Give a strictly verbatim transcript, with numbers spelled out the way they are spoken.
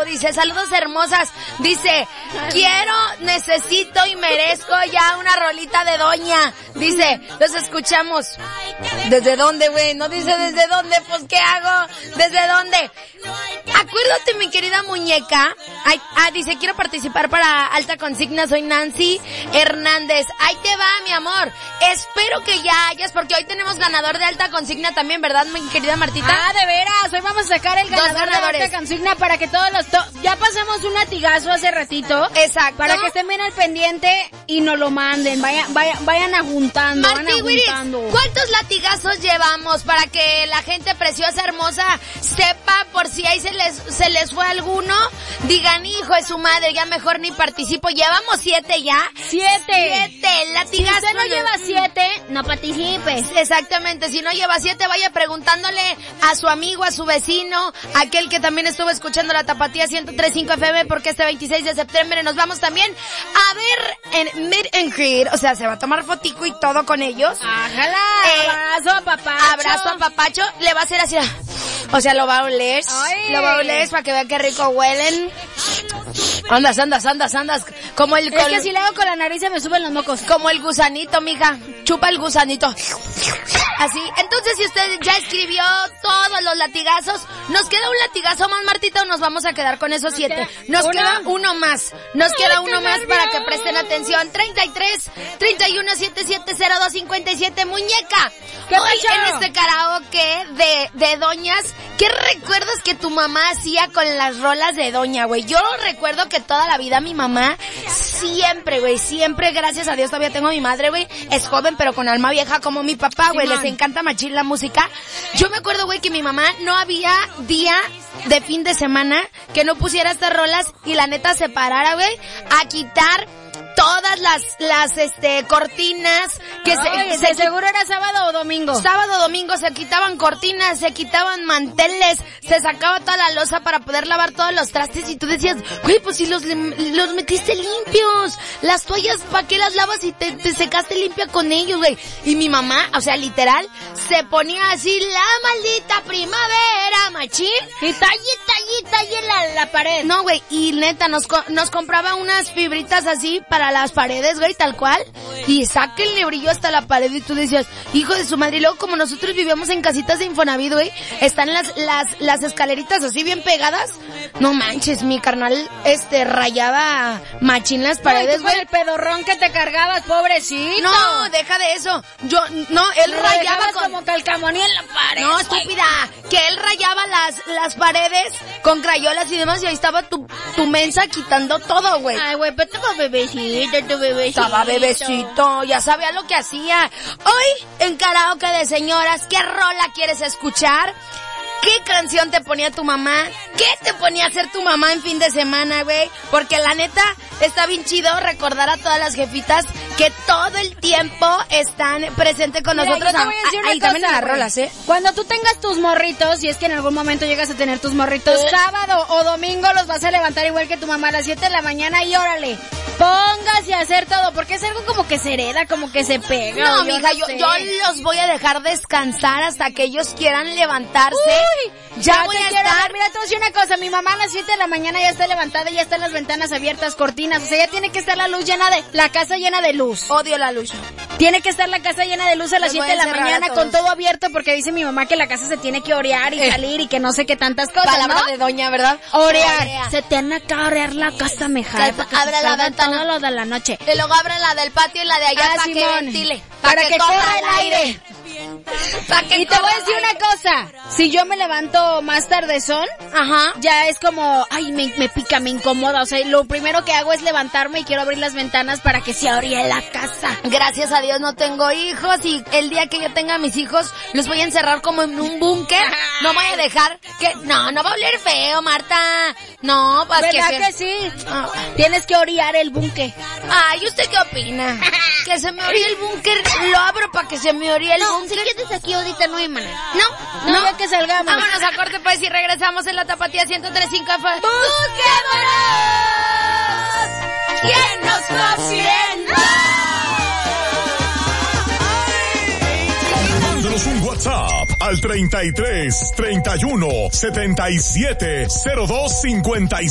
dice, saludos hermosas. Dice, quiero, necesito y merezco ya una rolita de doña. Dice, los escuchamos. ¿Desde dónde, güey? No dice desde dónde, pues ¿qué hago? ¿Desde dónde? Acuérdate, mi querida muñeca. Ay, ah, dice, quiero participar para Alta Consigna, soy Nancy Hernández. Ahí te va, mi amor. Espero que ya hayas, porque hoy tenemos ganador de Alta Consigna también, ¿verdad, mi querida Martita? Ah, de veras, hoy vamos a sacar el ganador de Alta Consigna para que todos los... To- ya pasamos un latigazo hace ratito. Exacto. Para que estén bien al pendiente y nos lo manden, vayan, vayan, vayan ajuntando, Martí, vayan Wiris, ajuntando. ¿cuántos latigazos llevamos para que la gente preciosa, hermosa, sepa por si ahí se les, se les fue alguno? Digan, hijo de su madre, ya mejor ni participo. ¿Llevamos siete ya? Siete. Siete, latigazos. Si usted no lleva siete, no participes. Exactamente, si no lleva siete, vaya preguntándole a su amigo, a su vecino, aquel que también estuvo escuchando la Tapatía ciento tres punto cinco F M, porque este veintiséis de septiembre nos vamos también a ver en Meet and Greet, o sea, se va a tomar fotico y todo con ellos. Ájala, Eh, abrazo a papacho. Abrazo a papacho, le va a hacer así, o sea, lo va a oler, Ay. lo va a oler para que vea qué rico huelen. Andas, andas, andas, andas, como el... Es col- que si le hago con la nariz se me suben los mocos. Como el gusanito, mija. Chupa el gusanito. Así. Entonces, si usted ya escribió todos los latigazos, ¿nos queda un latigazo más, Martita, o nos vamos a quedar con esos siete? queda Nos uno. queda uno más. Nos Ay, queda qué uno más nervios. para que presten atención. treinta y tres, treinta y uno, setenta y siete, cero dos, cincuenta y siete. Muñeca. ¿Qué Hoy pasó? en este karaoke de, de doñas, ¿qué recuerdas que tu mamá hacía con las rolas de doña, güey? Yo recuerdo que toda la vida mi mamá siempre, güey, siempre, gracias a Dios, todavía tengo a mi madre, güey, es joven pero con alma vieja como mi papá, güey, Simón. les encanta machín la música. Yo me acuerdo, güey, que mi mamá no había día de fin de semana que no pusiera estas rolas y la neta se parara, güey, a quitar todas las, las, este, cortinas que Ay, se, de se seguro era sábado o domingo. Sábado, domingo se quitaban cortinas, se quitaban manteles, se sacaba toda la loza para poder lavar todos los trastes y tú decías, güey, pues si los, los metiste limpios, las toallas, ¿para qué las lavas y te, te secaste limpia con ellos, güey? Y mi mamá, o sea, literal, se ponía así, la maldita primavera, machín. Y talle, talle, talle la, la pared. No, güey, y neta, nos, co- nos compraba unas fibritas así para las paredes, güey, tal cual, y sáquenle brillo hasta la pared y tú decías, hijo de su madre, y luego como nosotros vivíamos en casitas de Infonavit, güey, están las, las, las escaleritas así bien pegadas, no manches, mi carnal, este, rayaba machín las paredes, güey. güey. El pedorrón que te cargabas, pobrecito. No, deja de eso, yo, no, él Lo rayaba dejabas con... como calcamonía en la pared. No, estúpida, que él rayaba las, las paredes con crayolas y demás y ahí estaba tu, tu mensa quitando todo, güey. Ay, güey, pero estaba bebecito, tu bebecito. Estaba bebecito, ya sabía lo que hacía. Hoy, en karaoke de señoras, ¿qué rola quieres escuchar? ¿Qué canción te ponía tu mamá? ¿Qué te ponía a hacer tu mamá en fin de semana, güey? Porque la neta, está bien chido recordar a todas las jefitas que todo el tiempo están presentes con Mira, nosotros. yo te voy a decir una Ahí también cosa, en las güey. rolas, ¿eh? Cuando tú tengas tus morritos, y es que en algún momento llegas a tener tus morritos, Sí. sábado o domingo los vas a levantar igual que tu mamá a las siete de la mañana y órale, póngase a hacer todo, porque es algo como que se hereda, como que se pega. No, o yo mija, no yo, sé. yo los voy a dejar descansar hasta que ellos quieran levantarse. Uy, ya voy te a quiero estar... ver. Mira, te voy a decir una cosa, mi mamá a las siete de la mañana ya está levantada y ya están las ventanas abiertas, cortinas, o sea, ya tiene que estar la luz llena de, la casa llena de luz. Odio la luz. Tiene que estar la casa llena de luz a las Los voy siete de a la encerrar mañana a con todos. todo abierto porque dice mi mamá que la casa se tiene que orear y Eh. salir y que no sé qué tantas cosas, Palabra ¿no? de doña, ¿verdad? Orear. Orea. Se tiene que orear la casa, mija. Calma, para que abre se la salga ventana. todo lo de la noche. Y luego abren la del patio y la de allá Ah, para que Simón. ventile. Para que corra el aire. Para que Y te voy corra a decir el aire. una cosa. Si yo me levanto más tardezón, Ajá. ya es como, ay, me, me pica, me incomoda. O sea, lo primero que hago es levantarme y quiero abrir las ventanas para que se oree la casa. Gracias a Dios no tengo hijos y el día que yo tenga a mis hijos los voy a encerrar como en un búnker. No voy a dejar que... No, no va a oler feo, Marta. No, pues que... ¿Verdad se- que sí? Ah. Tienes que orear el búnker. Ay, ¿usted qué opina? Que se me oríe el búnker, lo abro para que se me oríe el búnker. Si quieres aquí ahorita no hay manera. No, No, no. ya que salgamos. Vámonos a corte pues y regresamos en la Tapatía ciento tres punto cinco. ¡Busquémonos! ¿Quién nos consienta? Mándanos un WhatsApp al treinta y tres, treinta y uno, setenta y siete, cero dos, cincuenta y